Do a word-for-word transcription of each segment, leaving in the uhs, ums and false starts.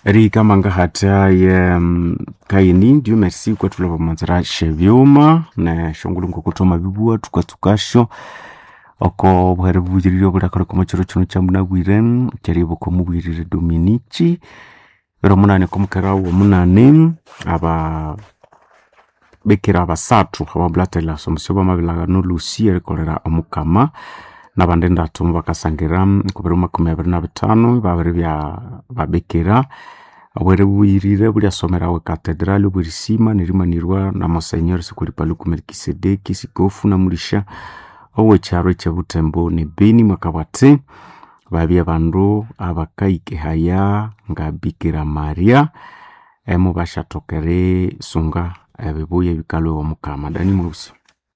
Rika manga hata ye um, kaini dieu merci kwa tulava manzara shevyoma na shongulungu kutoma bibua tukatukasho oko buhere bujiriro burakora kuma chiro chino chamuna gwire cyaribo ko mubwirire Dominici ero munane ko mukara wo munane aba bekera basatu aba blatela somusyo bamabilaga no Lucia rekolera omukama nabande ndatu bakasangira kubera makumi abiri na bitano babiri bya babekera abere buyirire buri asomera we cathedrale buri sima nirimanirwa na Monseigneur Sikulipaluku Melkisedeki sikofu na mulisha owe cyaro cyabutembo ne Beni makabate babye bandu abakaike haya nga Bikira Maria emo bashatokere sunga ebibuye bikalo omukama dani mubusi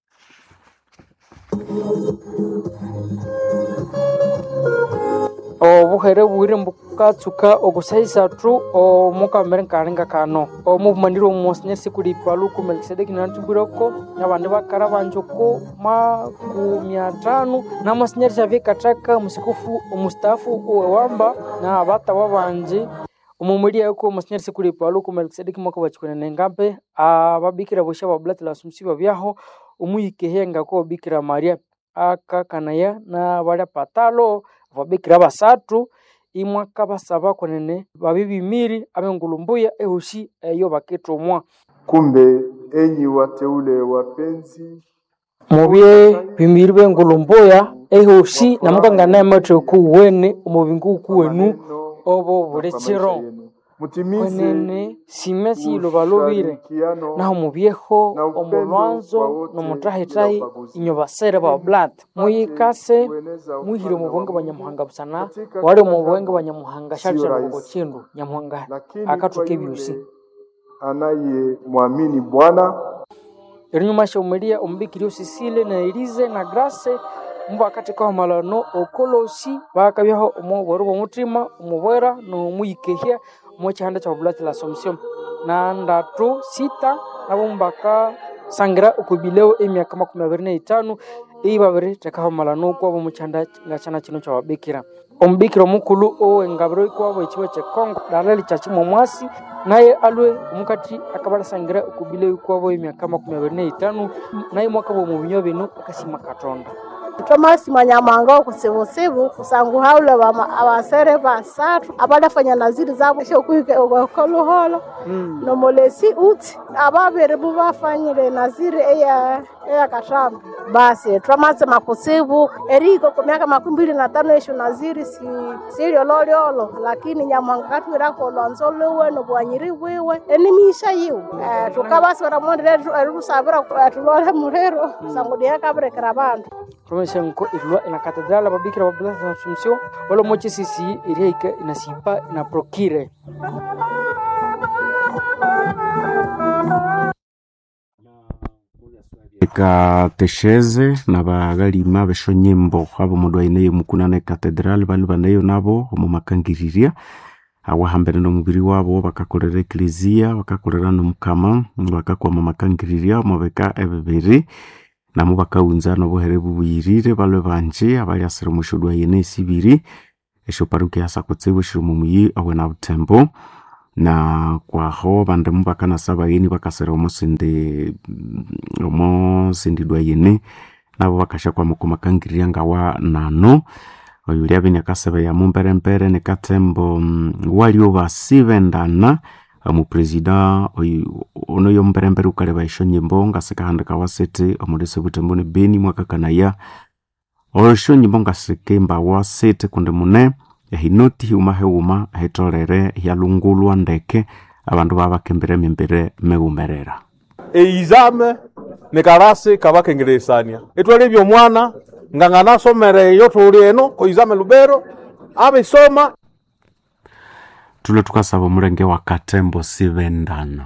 obuhere bwire mbukatsuka ogusaisatu omukamere nkarenga kano omubumaniro Monseigneur Sikulipaluku Melkisedeki nantuburoko nabandi bakara banjoko makumi atano na Monseigneur Javier Kataka musikufu umustafu owamba na abata babanje umumulia yuko Monseigneur Sikulipaluku Melkisedeki mwaka bachikone ngambe ababikira bosha bablati la sumsiba byaho umuyikehenga ko Bikira Maria akakanaya na bali patalo vabikira basatu imwaka basaba konene babibimiri abengulumbuya ehoshi eyo baketomwa. Kumbe enyi wateule wapenzi mubye bimiri bengulumbuya ehoshi namukangana matwe kuwene umubingu kuwenu obo burechiro kwenene simesi lobalobire naho mubyeho omulwanzo nomutahitahi inyobasere ba blood muyikase muhire mubonge banyamuhanga busana wale mubonge banyamuhanga shatira ngo kindu nyamuhanga akatuke byusi anaye muamini Bwana erinyuma shomelia ombikiri Sisile na Elize na Grace mbu akati kwa malano okolosi bakabyaho omuboro bomutima umubwera no muyikehya mochanda cha bulati la Somsion na ndatu sita nabo mbaka sangira ukubileo emyaka makumi abiri na itano ibabiri tekaho malano kwa bomuchanda ngachana kino cha babikira ombikira mukulu o engabiro kwa bo ekiwe che Kongo dalali cha chimo mwasi naye alwe omukati akabala sangira ukubileo kwa bo emyaka makumi abiri na itano naye mwaka bo mubinyo bino akasima Katonda Thomas Manyamanga kusibusibu kusangu haule abasere basatu abadafanya naziri zabo sho kuike okoluholo mm. no molesi uti ababere bubafanyire naziri eya eya katamba basi Thomas makusibu eriko kwa miaka makumi mbili na tano esho naziri si sirio loliolo lakini Nyamanga katwira ko lwanzolo weno bwanyiri wewe enimisha yiwe eh tukabasi baramondere rusabira tulole murero sangu dia kabre karabantu Romesenko ilwa ina katedrala babikira babila na Assumption wala mochi sisi iriika inasipa ina prokire eka tesheze na bagalima besho nyembo abo mudwaine mukuna na katedrale bali banayo nabo mu makangiriria awahambere no mubiri wabo bakakorera eklezia bakakorera no mukama bakakwa mu makangiriria mu beka ebebere namu bakaunza no bohere bubuyirire balwe banje abali asira mushudwa yene sibiri esho paruke yasakotsebo shirumu muyi awe na butembo na kwa ho bande mubakana saba yeni bakasera omusinde omo sindidwa yene nabo bakasha kwa mukomakangiriria ngawa nano oyuli abenya kasaba ya mumbere mpere ne katembo wali oba sivendana mu president ono yombere mbere ukareba isho nyimbo ngaseka handika wasete omudese butembo ne Beni mwaka kanaya osho nyimbo ngaseke mba wasete kunde mune yahinoti umahe uma hetolere yalungulwa ndeke abandu babakembere membere meumerera eizame nekarase kabakengeresania etwale byo mwana ngangana somere yotuli eno ko izame Lubero abe soma tule tukasaba murenge wa Katembo sivendana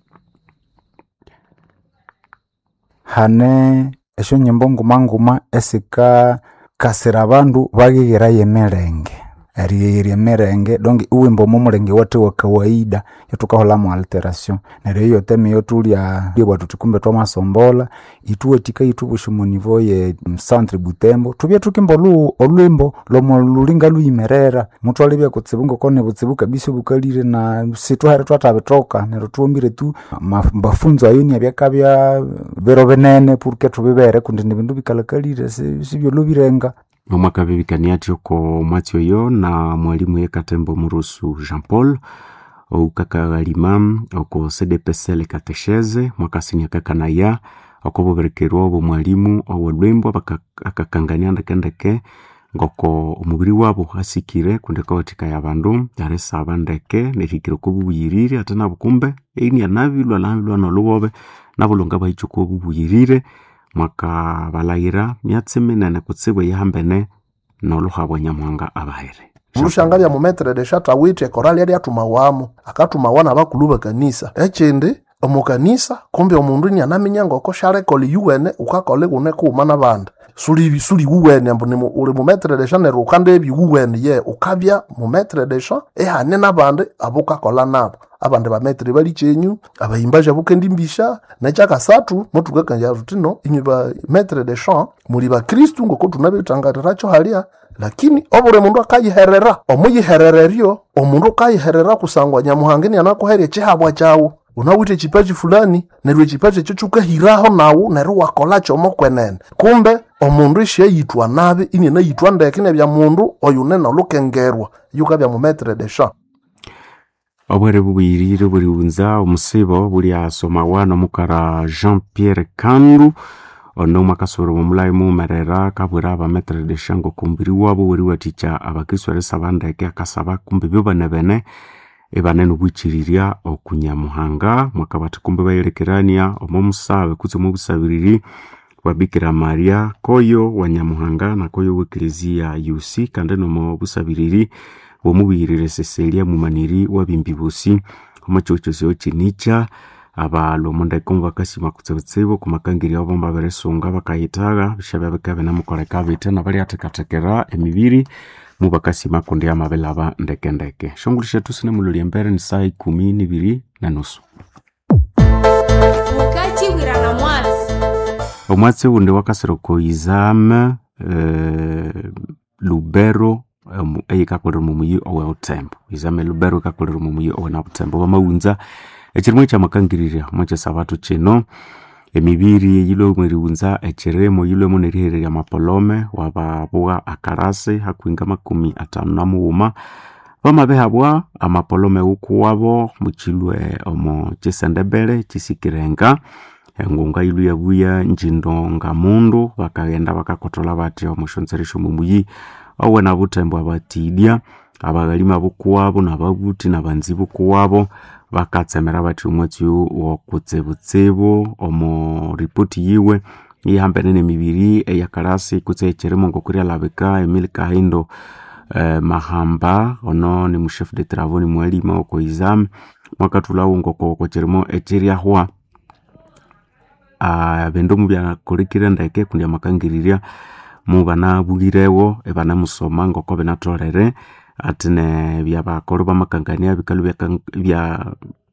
hane esho nyimbo nguma nguma esika kasira bandu bagigira yemerenge eriyerie merenge donc uwimbo mumulenge wote wa kawaida yatukahola mu alteration neryo iyo teme yotulia bwa tutukumbe twa masombola ituwe tika itubushi mu niveau ye centre Butembo tubye tukimbo lu olwimbo lomo lulinga luyimerera mutu alibya kutsibungo kone butsibu kabisa bukalire na situ hari twatabetoka neryo tuombire tu mafunzo ayoni abyakabya bero benene purke tubibere kundi nibindu bikalakalire sibyo lubirenga omwaka bibikania tioko mwatio yo na mwalimu ye Katembo Murusu Jean Paul au kakagalima oko C D P C le katecheze mwaka sinya kakanaya okobo berekerwa bo mwalimu owolwembo bakakangania ndekendeke ngoko umubiri wabo hasikire kundeka watika ya bandu yare sabandeke nerikiro ko bubuyirire atana bukumbe ini anabilwa lanbilwa no lugobe nabulonga bayichuko bubuyirire mwaka balayira myatsemena kutsibwe yahambene no luhabo Nyamuhanga abahere Urushangalia mu metre de chata wite korali yari atumawamu akatumawana bakuluba kanisa ekindi omukanisa kumbe omundu ni anamenya ngoko share koli yuwene ukakole gune kuma nabandi suli suli uwene ambone uri mu metre de chane rukande bi uwene ye ukabya mu metre de cha ehane nabandi abuka kola nabo abandi ba metre bali chenyu abayimbaje bukendi mbisha na chaka satu mutuka kanja rutino inyiba metre de cha muri ba Kristu ngoko tunabitangara cyo halia lakini obure mundu akayiherera omuyiherererio omundu akayiherera kusangwa Nyamuhanga ni anakoherye chihabwa chawo unawite chipaji fulani nerwe chipaji cyo chukahiraho nawo nerwo wakola cyo mokwenene kumbe omundu ishe yitwa nabe ini na yitwa ndekene bya mundu oyunena lukengerwa yukabya mu metre de champ obwere bubirire buri unza umusibo buri asoma wana mukara Jean Pierre Kandu ono makasoro mumulai mu merera kabura aba metre de shango kumbiri wabo wari waticha abakiswere sabandeke akasaba kumbe byo banebene ebane nubuchiriria okunyamuhanga mwakabati kumbe bayerekerania omomusabe kutse mu busabiriri wa Bikira Maria koyo wa Nyamuhanga na koyo w'Eklezia U C kandi no mu busabiriri wo mubirire Cecilia mumaniri wa bimbibusi omachocho cyo chinicha abalo monda kumva kasima kutsebetsebo kumakangiri abo mbaberesonga bakayitaga bishabe bakabe namukoreka bitana bali atekatekera emibiri mu bakasima kundi amabelaba ndekendeke shongulisha tusine mululi mbere ni saa kumi n'ibiri na nusu mukati wirana mwatsi omwatsi unde wakasero ko izame e, Lubero um, eyikakolera mu muyi owa Butembo izame Lubero kakolera mu muyi owa Butembo bamaunza ekirimo kyamakangirira mwache sabatu kino emibiri yilo mwiriunza ekiremo yilo muneriherera mapolome wababwa akarase hakwinga makumi atano na muuma bamabehabwa amapolome ukuwabo mukilwe omo kisendebele kisikirenga engunga ilu yabuya njindonga mundu bakagenda bakakotola bati omushonzeresho mumuyi owena Butembo abatidia abagalima bukuwabo nababuti nabanzibu kuwabo bakatsemera bati umwetsi wo kutsebutsebo omo ripoti yiwe ihambene nemibiri eyakarasi kutse ekirimo ngokuria labeka Emile Kahindo eh, Mahamba ono ni chef de travaux ni mwalima oko izam mwakatulawo ngoko ko kirimo ekiria hwa a bendo mubya kolikira ndeke kundi amakangiriria mu bana bugirewo ebana musoma ngoko benatorere atene byabakoro bamakangania bikalu bya bya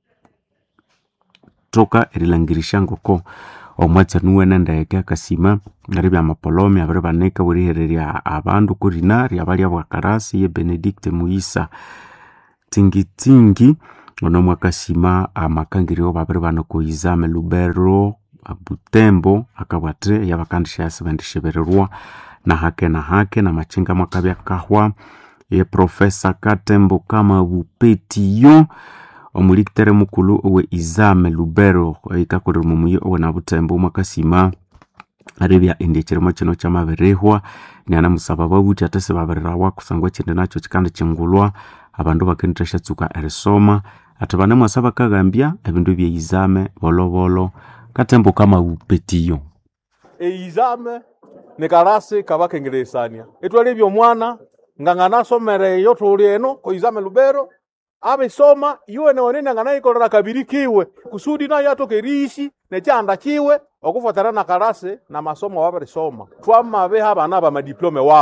toka erilangirisha ngoko omwatsa nuwene ndeke akasima ngari bya mapolome abere baneka burihereria abandu kurina ryabali abakarasi ye Benedict Muisa tingi tingi ono mwakasima amakangiriro babere banoko izame Lubero Butembo akabwate yabakandisha sebendishebererwa na hake na hake na machinga mwakabya kahwa ye Profesa Katembo kama bupetiyo omulikitere mukulu owe izame Lubero ikakorera mu muyi owe na Butembo mwakasima arebya indekiremo kino kyamaberehwa ni ana musaba babuti atese babererawa kusangwa kinde nacho kikande kingulwa abandu bakendesha tsuka erisoma atabane mwasaba kagambya ebindu bye izame bolobolo Katembo kama bupetiyo e izame ne karase kabakengeresania etwale byo mwana ngangana somere yotuli eno ko izame Lubero abe soma yuwe ne onene ngana ikolera kabiri kiwe kusudi na yatoke rishi ne cyanda kiwe okufuatana na karase na masomo wabere soma twama be haba na ba madiplome wabo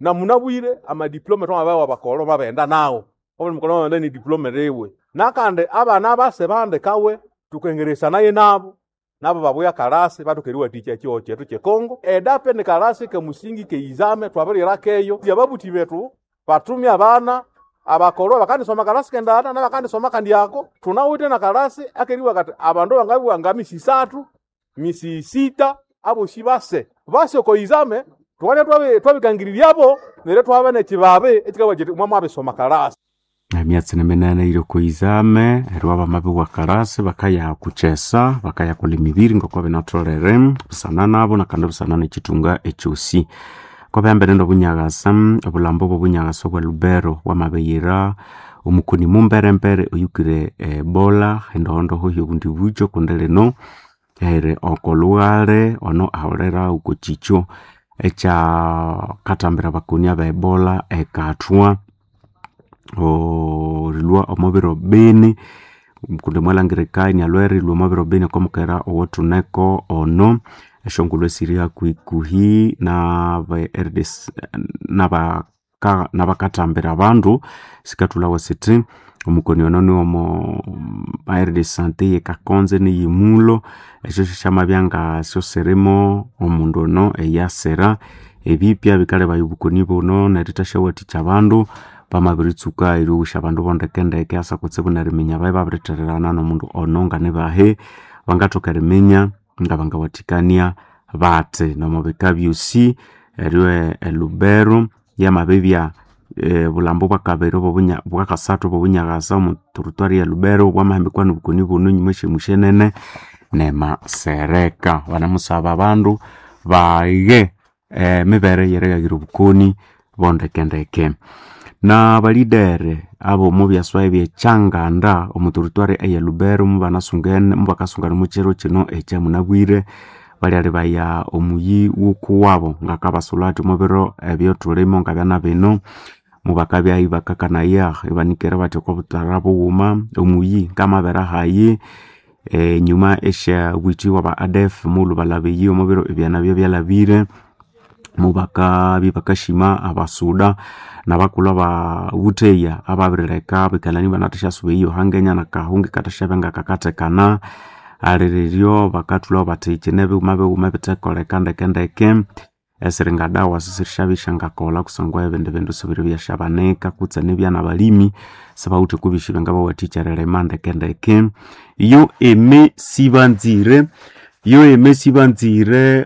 na munabwire amadiploma twamabaye wabakolo babenda nawo obuli mukono wende ni diploma rewe nakande abana base bande kawe tukengeresa naye nabo nabo babuya karasi batukeriwa ticha kyo chetu che Kongo edape ni karasi ke musingi ke izame twabirira keyo yababuti betu patumi abana abakolo bakandi soma karasi kendana na bakandi soma kandi yako tunawite na karasi akeriwa kati abando bangabi wangami sisatu misi sita abo shibase base ko izame twale twabe twabikangirira abo nere twabane kibabe ekikaba je mwa mwabe soma karasi emyatsi nemenene iri ku izame eriwa bamabi wa karasi bakaya kuchesa bakaya kula emibiri ngoko binatolere busana nabo nakandi busana nekitunga ekyosi kwabambere ndo bunyagasa obulambo bwo bunyagasa bwa Lubero wamabeyira omukuni mumberembere oyukire ebola endondo ho yubundi bujo kundeleno ere okoluare ono ahorera ukochicho echa katambira bakuni aba ebola ekatwa o rilwa omobero bene kunde mwalangirikani alweri rilwa omobero bene komukera owotuneko ono eshongulwe siria kuikuhi na ba erdes na ba ka na bakatambira abandu sikatula wasitri omukoni ononi omo aire de santé ekakonze ni yimulo esho shama byanga syo seremo omundu no eyasera ebipya bikale bayubukoni bono na ritashawati chabandu pamabiritsuka irusha abandu bondekende kyasa kutsebuna rimenya baye babretererana no mundu ononga ne bahe bangatoka rimenya ngabanga watikania bate no mobeka byusi eriwe Lubero ya mabebya e, bulambo bakabero bobunya bwakasatu bobunya gasa mu territory ya Lubero bwamahembe kwani bukoni bono nyimeshe mushenene nema sereka wanamusaba abandu baye e, mebere yerega giro bukoni bondekendeke na balidere abo mubya swabye changanda omuturitware eya Lubero mubanasungene mubakasungana mu kiro kino echa munabwire bali ali baya omuyi wukuwabo ngakabasulati mubero ebyo tulimo ngabana bino mubakabya ibakakana ya ibanikera bati ko butarabo wuma omuyi kama bera hayi e, nyuma esha witi waba adef mulu balabeyi mubero ebyana byo byalabire mubaka bibakashima abasuda nabakula ba wuteya ababireka bikalani banatasha subeyo hangenya na kahungi katashabenga kakatekana arererio bakatula batechenebe umabe umabete kande kendeke esiringa dawa sisirishabisha ngakola kusangwa ebende bendo sobiri byashabaneka kutsane byana balimi sabauti kubishibenga ba teacherere mande kendeke yo eme sibanzire yo eme sibanzire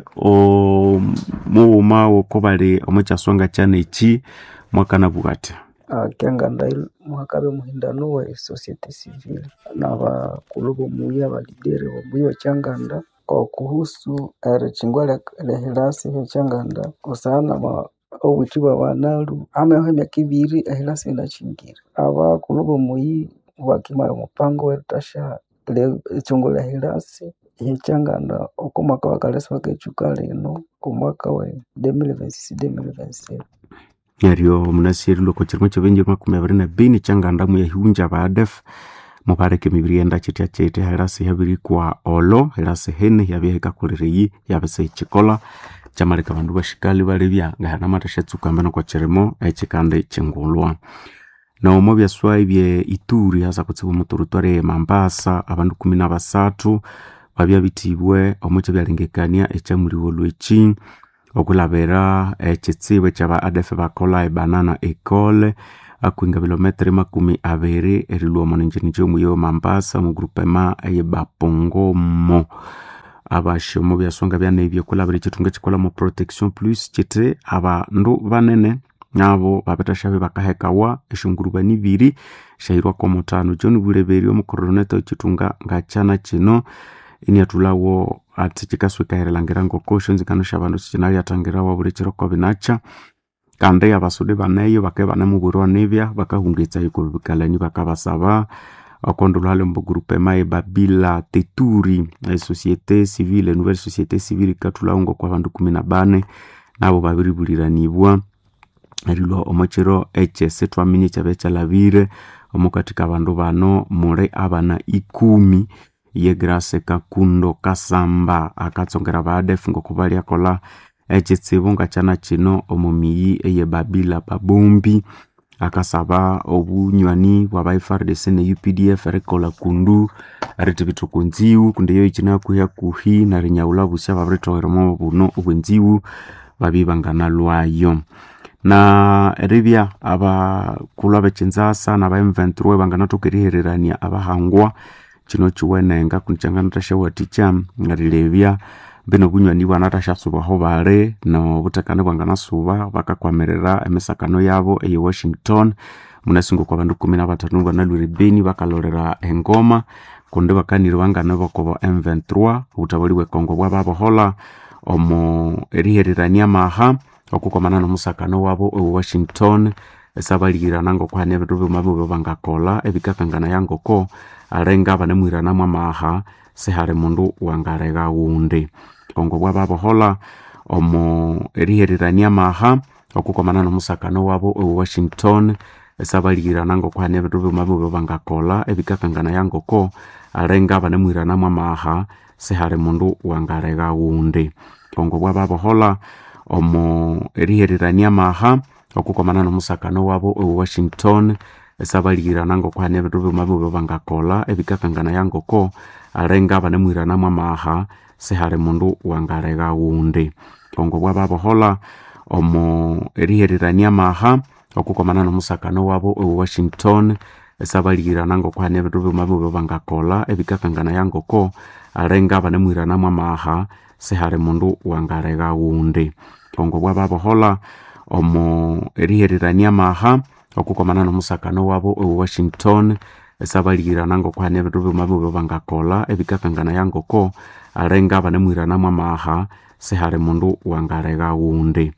o muuma okobale omuchasonga cyane iki mwaka na bugate akenga ndai mwakabe muhindano wa society civil na bakulubo muya balidere bobuyo changanda kwa kuhusu are chingwala lehilasi he changanda kusana ma obutiba wanalu amehemya kibiri ehilasi na chingira aba kulubo muyi wakima mupango wetasha le chingwala hilasi he changanda okomaka wakalesa wakechukale no kumwaka wa elfu mbili na ishirini na sita elfu mbili na ishirini na saba Yario munasiri loko chirimo chebenje makumi abiri na bini changanda mu yahunja badef mubareke mibiri enda chitia chete herasi habiri kwa olo herasi hene yabiheka kulireyi yabese chikola chamareka bandu bashikali balebya ngahana matashatsuka mbano kwa chirimo echikande chengulwa na omo byaswa ibye Ituri hasa kutsibu muturutware Mambasa abandu kumi na basatu babya bitibwe omuche byalengekania echamuri wolwechi okulabera echitsiwe chaba adefe bakola ebanana ekole akwinga kilometre makumi abiri eriluwa monenjeni jomu yo Mambasa mu groupement eye Bapongomo abashomo byasonga byane ibyo kulabera chitunga chikola mu protection plus chite abandu banene nabo babetashabe bakahekawa eshunguru nibiri shairwa kwa mutano John Buleberi omukoroneta chitunga ngachana chino ini atulawo ati chikaswika herelangira ngokosho nzikanosha abandu chinali atangira waburechero kwa binacha kande abasude baneyo bakeba namuburo nebya bakahungitsa ikubikalani bakabasaba akondolale mbo groupe mai babila teturi la société civile nouvelle société civile katulaungo kwa bandu kumi na bane nabo babiri buliranibwa erilo omachero H S twamenye chabecha lavire omukatika bandu bano mure abana ikumi ye Grace Kakundo Kasamba akatsongera badefu ngokubali akola ekitsibu nga kyana kino omu miyi eye Babila Babombi akasaba obunywani bwa F A R D C ne U P D F erikola kundu arete bituko nziu kundeyo ikina kuya kuhi na rinyaula busya babretowera buno obwenziu babibangana lwayo na eribya abakulu ab'ekinzasa n'aba M twenty-three bangana tokerihererania abahangwa kino kiwenenga kunichangana tashawaticha ngarilebya bino bunywani bwana tashasubaho bare no butakane bwangana suba bakakwamerera emisakano yabo eye Washington munasingo kwa bandu kumi na batanu banalwire Beni bakalorera engoma kunde bakanire bangana bakobo M twenty-three utabaliwe Kongo bwa babohola omo erihererania maha okukomana n'omusakano wabo e Washington esabalira nango kwa nebe dobe mabo bangakola ebikakangana yangoko arenga banemwirana mwamaha sehare mundu wangarega wundi Kongo bwa babohola omo erihererania maha okukomana n'omusakano wabo e Washington esabalira nango kwa nebe dobe mabo bangakola ebikakangana yangoko arenga banemwirana mwamaha sehare mundu wangarega wundi Kongo bwa babohola omo erihererania maha okukomana n'omusakano wabo e Washington esabalira nango kwa nebe dobe mabo bangakola ebikakangana yangoko arenga banemwirana mwamaha sehare mundu wangarega wundi Kongo bwa babohola omo erihererania maha okukomana n'omusakano wabo e Washington esabalira nango kwa nebe dobe mabo bangakola ebikakangana yangoko arenga banemwirana mwamaha sehare mundu wangarega wundi Kongo bwa babohola omo erihererania maha okukomana n'omusakano wabo e Washington esabalira nango kwa nebe dobe mabo bangakola ebikakangana yangoko arenga banemwirana mwamaha sehare mundu wangarega wundi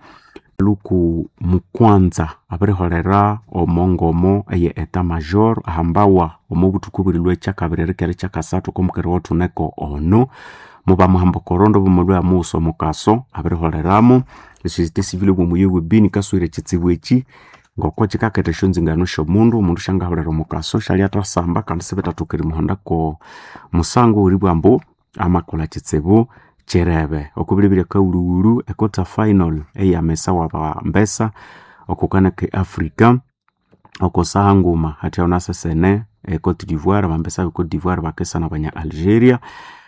luku mukwanza abiriholera omongomo eye eta major ahambawa omubutukubirilwe kyakabirere kere kyakasatu komukere wotuneko ono muba muhambo korondo bumulwe amuso mukaso abiriholeramo societe civile bumuyewe Beni kaswire kitsibwechi ngoko kikakete nzingano shomundu mundu shangahorera mukaso shali atasamba kandi sebetatokeri muhonda ko musango uri bwambo amakola kitsibu cherebe okubiribire kauluru ekota final eya mesa waba mbesa okukana ke Afrika okosaha nguma hati onasa sene e Cote d'Ivoire bambesa ko Cote d'Ivoire bakesa na banya Algeria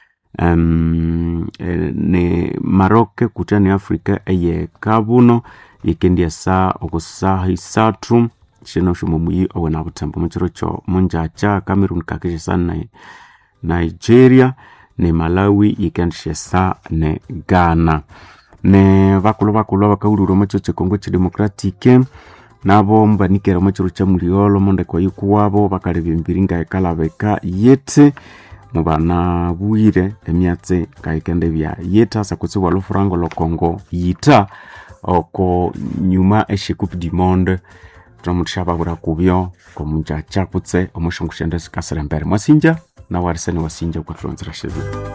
um, e, ne Maroc kutani Afrika eye kabuno yekendia sa okosaha isatu shino shumumuyi owena butembo muchiro cho munjacha Cameroon kakishe sana Nigeria ne Malawi yikandishesa ne Ghana ne bakulu bakulu bakaururo macho che Kongo che Democratique nabo mbanikera macho cha Muriolo monde kwa yuko wabo bakalebimbiringa ekalabeka yete mubana buire emyatse kaikende bya yeta sakutse walo frango lo Kongo yita oko nyuma eshe coupe du monde tumushaba bura kubyo ko munja chakutse omushungushende sikasere mbere mwasinja na warisene wasinja kwa tronzira shevi.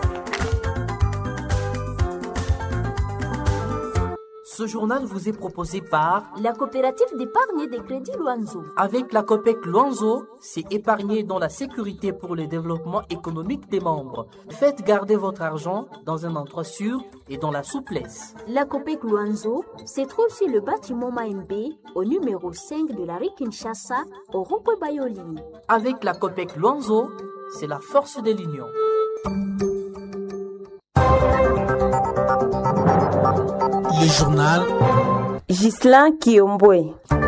Ce journal vous est proposé par la coopérative d'épargne et de crédit Luanzo. Avec la COPEC Luanzo, c'est épargner dans la sécurité pour le développement économique des membres. Faites garder votre argent dans un endroit sûr et dans la souplesse. La COPEC Luanzo se trouve sur le bâtiment Maembe au numéro cinq de la rue Kinshasa au rond-point Bayoli. Avec la COPEC Luanzo, c'est la force de l'union. Le journal Ghislain Kiombwe.